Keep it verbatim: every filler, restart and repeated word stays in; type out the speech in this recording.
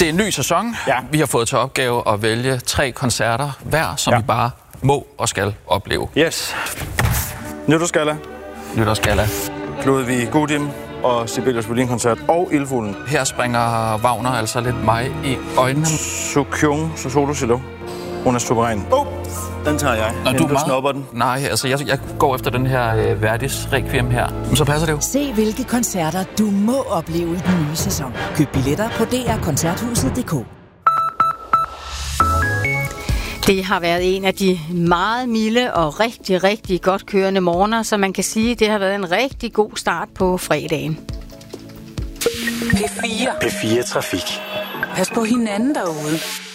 Det er en ny sæson. Ja. Vi har fået til opgave at vælge tre koncerter hver, som ja. vi bare må og skal opleve. Yes. Nytårsgalla. Nytårsgalla. Ludvig Gudim og Sibelius Violin-koncert og Ildfuglen. Her springer Wagner altså lidt mig i øjnene. Sukyung Solo Silo. Hun er suveræn. Oh, den tager jeg. Nå, du, du snupper den. Nej, altså jeg, jeg går efter den her øh, Verdis Requiem her. Men så passer det jo. Se hvilke koncerter du må opleve i den nye sæson. Køb billetter på d r koncerthuset punktum d k. Det har været en af de meget milde og rigtig, rigtig godt kørende morgener, så man kan sige, at det har været en rigtig god start på fredagen. P fire. P fire Trafik. Pas på hinanden derude.